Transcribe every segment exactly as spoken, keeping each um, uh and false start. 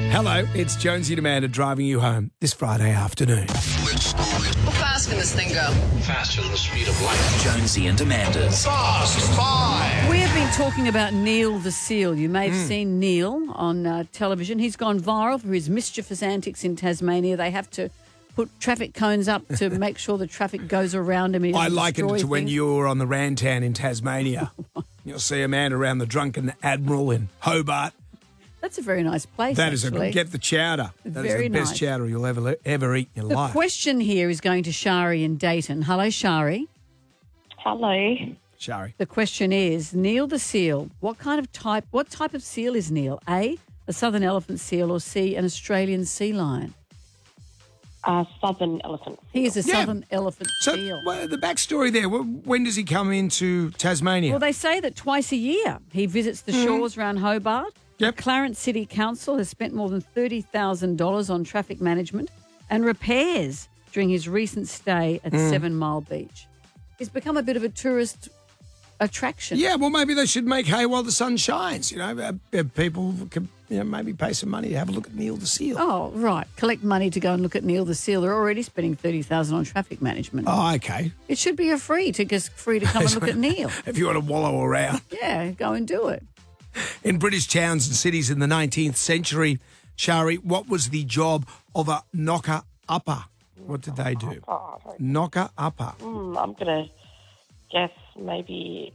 Hello, it's Jonesy and Amanda driving you home this Friday afternoon. How fast can this thing go? Faster than the speed of light. Jonesy and Amanda's Fast Five. We have been talking about Neil the Seal. You may have mm. seen Neil on uh, television. He's gone viral for his mischievous antics in Tasmania. They have to put traffic cones up to make sure the traffic goes around him. I likened it to when you were on the Rantan in Tasmania. You'll see a man around the Drunken Admiral in Hobart. That's a very nice place, That is actually. a get the chowder. That Very is the best nice. chowder you'll ever ever eat in your The life. question here is going to Shari in Dayton. Hello, Shari. Hello. Shari. The question is, Neil the Seal, what kind of type, what type of seal is Neil? A, a southern elephant seal, or C, an Australian sea lion? Uh, southern elephant. He is a Yeah. southern elephant So, seal. well, the backstory there, wh- when does he come into Tasmania? Well, they say that twice a year he visits the shores around Hobart. Yep. The Clarence City Council has spent more than thirty thousand dollars on traffic management and repairs during his recent stay at Seven Mile Beach. He's become a bit of a tourist attraction. Yeah, well, maybe they should make hay while the sun shines. You know, uh, uh, people can, you know, maybe pay some money to have a look at Neil the Seal. Oh, right. Collect money to go and look at Neil the Seal. They're already spending thirty thousand dollars on traffic management. Oh, okay. It should be a free to just free to come and look at Neil. If you want to wallow around. Yeah, go and do it. In British towns and cities in the nineteenth century, Shari, what was the job of a knocker-upper? What did they do? Knocker-upper. Mm, I'm going to guess maybe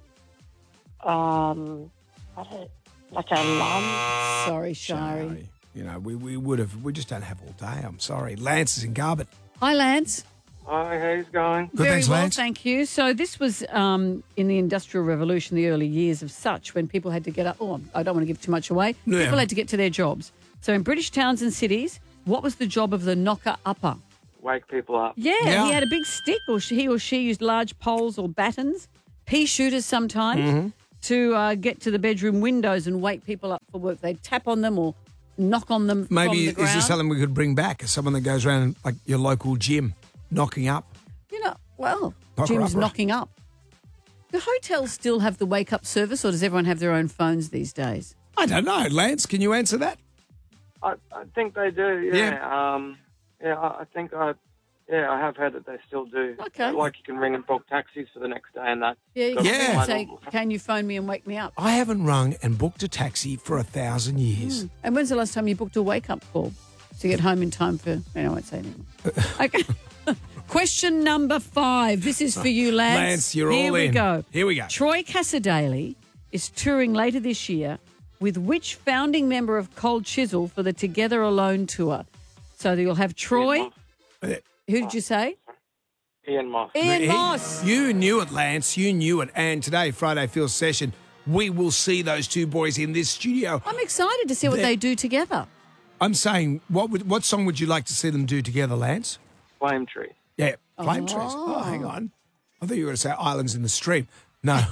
um, I don't, like a lum. Sorry, Shari. You know, we, we would have, we just don't have all day. I'm sorry. Lance is in Garbutt. Hi, Lance. Hi, how's it going? Good, Very thanks, well, Lance. thank you. So this was um, in the Industrial Revolution, the early years of such, when people had to get up. Oh, I don't want to give too much away. Yeah. People had to get to their jobs. So in British towns and cities, what was the job of the knocker-upper? Wake people up. Yeah, Yeah. he had a big stick, or she, he or she used large poles or battens, pea shooters sometimes, Mm-hmm. to uh, get to the bedroom windows and wake people up for work. They'd tap on them or knock on them from Maybe the is ground. this something we could bring back? As someone that goes around like your local gym, knocking up. You know, well, Knocker Jim's upper. knocking up. Do hotels still have the wake-up service, or does everyone have their own phones these days? I don't know. Lance, can you answer that? I, I think they do, yeah. Yeah, um, yeah I, I think I, yeah, I have heard that they still do. Okay. Like you can ring and book taxis for the next day and that. Yeah, you Got can Yeah. say, can you phone me and wake me up? I haven't rung and booked a taxi for a thousand years. And when's the last time you booked a wake-up call to get home in time for... I won't say anymore. Okay. Question number five. This is for you, Lance. Lance, you're Here all we in. go. Here we go. Troy Cassadaly is touring later this year with which founding member of Cold Chisel for the Together Alone tour? So you'll have Troy. Uh, Who did you say? Ian Moss. Ian he- Moss. You knew it, Lance. You knew it. And today, Friday Field Session, we will see those two boys in this studio. I'm excited to see what They're- they do together. I'm saying, what would, what song would you like to see them do together, Lance? Flame Tree. Yeah, Flame Trees. Oh, hang on. I thought you were going to say Islands in the Stream. No.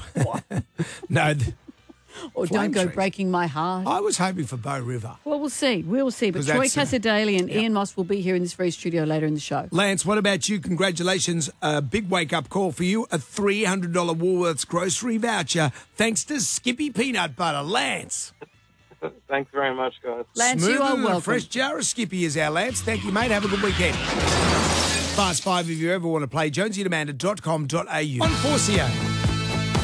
no. th- Or Flame Don't Go Trees. Breaking My Heart. I was hoping for Bow River. Well, we'll see. We'll see. But 'Cause Troy that's, uh, Cassadaly and Ian Moss will be here in this very studio later in the show. Lance, what about you? Congratulations. A big wake-up call for you. A three hundred dollars Woolworths grocery voucher thanks to Skippy Peanut Butter. Lance. Thanks very much, guys. Lance, Smoother you are than a welcome. fresh jar of Skippy is our Lance. Thank you, mate. Have a good weekend. Fast Five if you ever want to play. jonesy and amanda dot com dot a u. On four C A.